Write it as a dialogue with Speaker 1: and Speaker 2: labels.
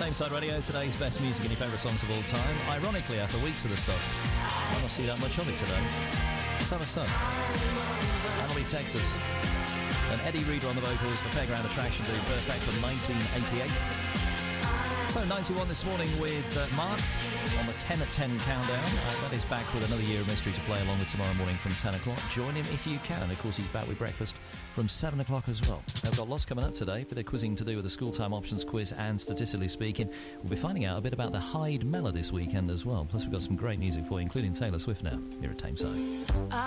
Speaker 1: Tameside Radio, today's best music and your favourite songs of all time. Ironically, after weeks of the stuff, I don't see that much of it today. Summer Sun, Annalie, Texas, and Eddie Reader on the vocals for Fairground Attraction doing Perfect from 1988. So 91 this morning with Mark on the 10 at 10 countdown. That is back with another year of mystery to play along with tomorrow morning from 10 o'clock. Join him if you can. Of course, he's back with breakfast from 7 o'clock as well. I've got lots coming up today. Bit of quizzing to do with the school time options quiz, and statistically speaking, we'll be finding out a bit about the Hyde Mellow this weekend as well. Plus, we've got some great music for you, including Taylor Swift now here at Tameside.